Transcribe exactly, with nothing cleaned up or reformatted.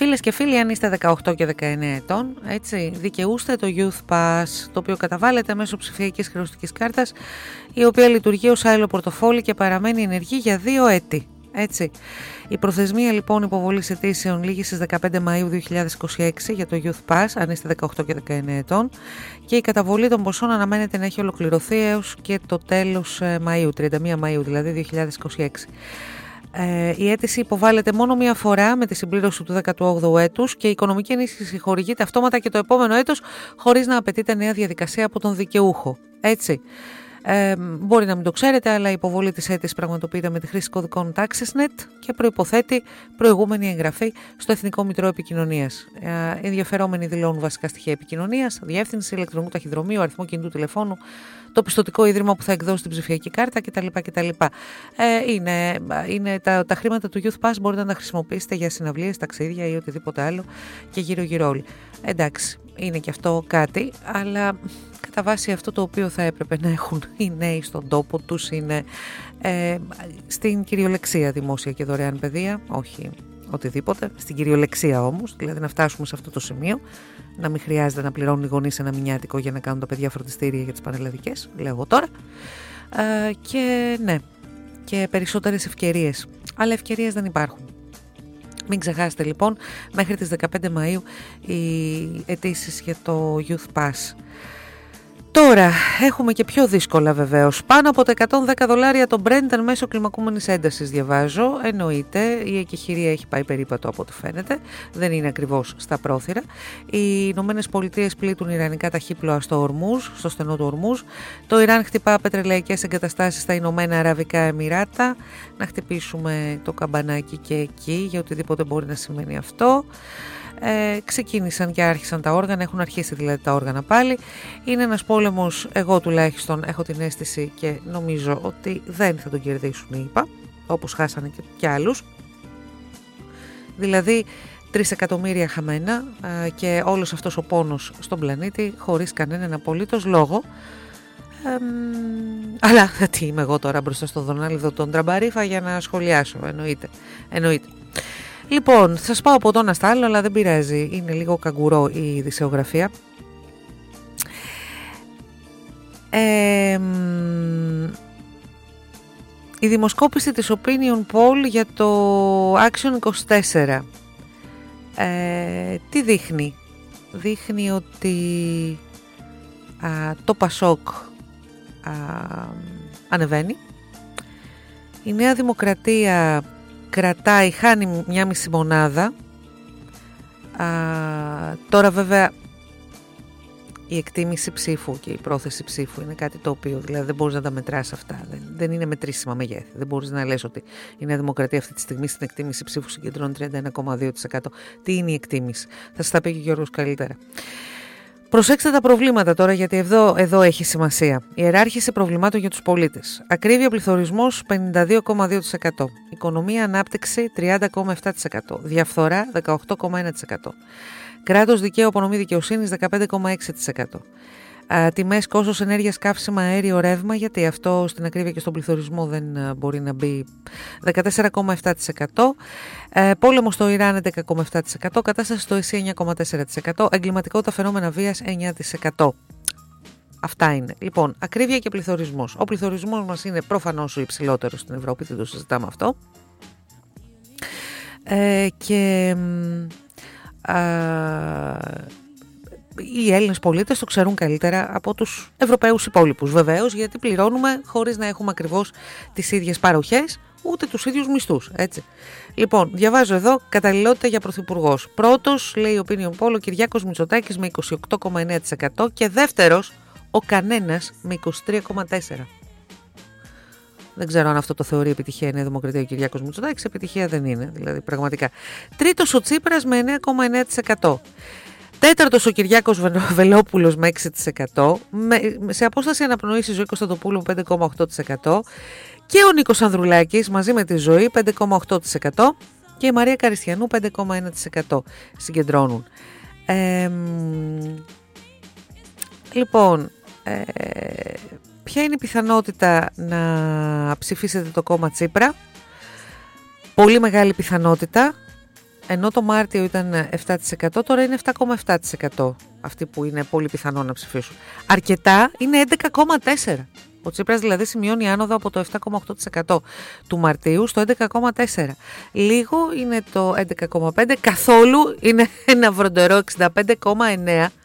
Φίλες και φίλοι, αν είστε δεκαοκτώ και δεκαεννέα ετών, έτσι, δικαιούστε το Youth Pass, το οποίο καταβάλλεται μέσω ψηφιακής χρεωστικής κάρτας, η οποία λειτουργεί ως άειλο πορτοφόλι και παραμένει ενεργή για δύο έτη. Έτσι. Η προθεσμία λοιπόν υποβολής αιτήσεων λήγει στις δεκαπέντε Μαΐου δύο χιλιάδες είκοσι έξι για το Youth Pass, αν είστε δεκαοκτώ και δεκαεννέα ετών, και η καταβολή των ποσών αναμένεται να έχει ολοκληρωθεί έως και το τέλος Μαΐου, τριάντα μία Μαΐου δηλαδή δύο χιλιάδες είκοσι έξι. Ε, η αίτηση υποβάλλεται μόνο μία φορά με τη συμπλήρωση του δέκατου όγδοου έτους και η οικονομική ενίσχυση χορηγείται αυτόματα και το επόμενο έτος χωρίς να απαιτείται νέα διαδικασία από τον δικαιούχο. Έτσι. Ε, μπορεί να μην το ξέρετε, αλλά η υποβολή της αίτησης πραγματοποιείται με τη χρήση κωδικών TaxisNet και προϋποθέτει προηγούμενη εγγραφή στο Εθνικό Μητρό Επικοινωνίας. Ε, ενδιαφερόμενοι δηλώνουν βασικά στοιχεία επικοινωνίας, διεύθυνση, ηλεκτρονικού ταχυδρομείου, αριθμό κινητού τηλεφώνου, το πιστωτικό ίδρυμα που θα εκδώσει την ψηφιακή κάρτα κτλ. κτλ. Ε, είναι, είναι τα, τα χρήματα του Youth Pass μπορείτε να τα χρησιμοποιήσετε για συναυλίες, ταξίδια ή οτιδήποτε άλλο και γύρω-γύρω όλοι. Εντάξει, είναι και αυτό κάτι, αλλά κατά βάση αυτό το οποίο θα έπρεπε να έχουν οι νέοι στον τόπο τους είναι ε, στην κυριολεξία δημόσια και δωρεάν παιδεία, όχι οτιδήποτε, στην κυριολεξία όμως, δηλαδή να φτάσουμε σε αυτό το σημείο, να μην χρειάζεται να πληρώνουν οι γονείς ένα μηνιάτικο για να κάνουν τα παιδιά φροντιστήρια για τις πανελλαδικές, λέω εγώ τώρα, ε, και ναι, και περισσότερες ευκαιρίες, αλλά ευκαιρίες δεν υπάρχουν. Μην ξεχάσετε λοιπόν μέχρι τις δεκαπέντε Μαΐου οι αιτήσεις για το Youth Pass. Τώρα έχουμε και πιο δύσκολα βεβαίως. Πάνω από τα εκατόν δέκα δολάρια το Brent εν μέσω κλιμακούμενης έντασης διαβάζω. Εννοείται, η εκεχηρία έχει πάει περίπατο από ό,τι φαίνεται. Δεν είναι ακριβώς στα πρόθυρα. Οι Ηνωμένες Πολιτείες πλήττουν ιρανικά ταχύπλοα στο Ορμούζ, στο στενό του Ορμούζ. Το Ιράν χτυπά πετρελαϊκές εγκαταστάσεις στα Ηνωμένα Αραβικά Εμιράτα. Να χτυπήσουμε το καμπανάκι και εκεί για οτιδήποτε μπορεί να σημαίνει αυτό. Ε, ξεκίνησαν και άρχισαν τα όργανα, έχουν αρχίσει δηλαδή τα όργανα πάλι. Είναι ένας πόλεμος, εγώ τουλάχιστον έχω την αίσθηση και νομίζω ότι δεν θα τον κερδίσουν οι ΗΠΑ, όπως χάσανε και, και άλλους. Δηλαδή τρεις εκατομμύρια χαμένα ε, και όλος αυτός ο πόνος στον πλανήτη χωρίς κανέναν απολύτως λόγο. Ε, αλλά τι είμαι εγώ τώρα μπροστά στον Δονάλδο τον Τραμπαρίφα για να σχολιάσω, εννοείται, εννοείται. Λοιπόν, θα σας πάω από το ένα στα άλλο, αλλά δεν πειράζει, είναι λίγο καγκουρό η ειδησεογραφία. Ε, η δημοσκόπηση της Opinion Poll για το Action είκοσι τέσσερα. Ε, τι δείχνει? Δείχνει ότι α, το Πασόκ α, ανεβαίνει. Η Νέα Δημοκρατία κρατάει, χάνει μια μισή μονάδα. Α, τώρα βέβαια η εκτίμηση ψήφου και η πρόθεση ψήφου είναι κάτι το οποίο δηλαδή δεν μπορείς να τα μετράς αυτά. Δεν, δεν είναι μετρήσιμα μεγέθη. Δεν μπορείς να λες ότι η Νέα Δημοκρατία αυτή τη στιγμή στην εκτίμηση ψήφου συγκεντρώνει τριάντα ένα κόμμα δύο τοις εκατό. Τι είναι η εκτίμηση? Θα σας τα πει και ο Γιώργος καλύτερα. Προσέξτε τα προβλήματα τώρα, γιατί εδώ, εδώ έχει σημασία. Ιεράρχηση προβλημάτων για τους πολίτες. Ακρίβεια, πληθωρισμός πενήντα δύο κόμμα δύο τοις εκατό. Οικονομία, ανάπτυξη τριάντα κόμμα επτά τοις εκατό. Διαφθορά δεκαοκτώ κόμμα ένα τοις εκατό. Κράτος δικαίου, απονομή δικαιοσύνης δεκαπέντε κόμμα έξι τοις εκατό. Τιμές, κόστος ενέργειας, καύσιμα, αέριο, ρεύμα, γιατί αυτό στην ακρίβεια και στον πληθωρισμό δεν μπορεί να μπει, δεκατέσσερα κόμμα επτά τοις εκατό. Ε, πόλεμο στο Ιράν έντεκα κόμμα επτά τοις εκατό. Κατάσταση στο ΕΣΥ εννιά κόμμα τέσσερα τοις εκατό. Εγκληματικότητα, φαινόμενα βίας εννιά τοις εκατό. Αυτά είναι. Λοιπόν, ακρίβεια και πληθωρισμός. Ο πληθωρισμός μας είναι προφανώς ο υψηλότερος στην Ευρώπη, δεν το συζητάμε αυτό. Ε, και... Α, οι Έλληνες πολίτες το ξέρουν καλύτερα από τους Ευρωπαίους υπόλοιπους, βεβαίως, γιατί πληρώνουμε χωρίς να έχουμε ακριβώς τις ίδιες παροχές, ούτε τους ίδιους μισθούς, έτσι. Λοιπόν, διαβάζω εδώ, καταλληλότητα για πρωθυπουργός. Πρώτος, λέει ο Opinion Poll, ο Κυριάκος Μητσοτάκης με είκοσι οκτώ κόμμα εννέα τοις εκατό και δεύτερος, ο κανένας με είκοσι τρία κόμμα τέσσερα τοις εκατό. Δεν ξέρω αν αυτό το θεωρεί επιτυχία η Νέα Δημοκρατία ο Κυριάκος Μητσοτάκης, επιτυχία δεν είναι, δηλαδή πραγματικά. Τρίτος, ο Τσίπρας με εννέα κόμμα εννέα τοις εκατό. Τέταρτος ο Κυριάκος Βελόπουλος με έξι τοις εκατό, με, σε απόσταση αναπνοής η Ζωή Κωνσταντοπούλου πέντε κόμμα οκτώ τοις εκατό και ο Νίκος Ανδρουλάκης μαζί με τη Ζωή πέντε κόμμα οκτώ τοις εκατό και η Μαρία Καριστιανού πέντε κόμμα ένα τοις εκατό συγκεντρώνουν. Ε, λοιπόν, ε, ποια είναι η πιθανότητα να ψηφίσετε το κόμμα Τσίπρα? Πολύ μεγάλη πιθανότητα. Ενώ το Μάρτιο ήταν επτά τοις εκατό, τώρα είναι επτά κόμμα επτά τοις εκατό αυτοί που είναι πολύ πιθανό να ψηφίσουν. Αρκετά είναι έντεκα κόμμα τέσσερα τοις εκατό. Ο Τσίπρας δηλαδή σημειώνει άνοδο από το επτά κόμμα οκτώ τοις εκατό του Μαρτίου στο έντεκα κόμμα τέσσερα τοις εκατό. Λίγο είναι το έντεκα κόμμα πέντε τοις εκατό, καθόλου είναι ένα βροντερό εξήντα πέντε κόμμα εννέα τοις εκατό.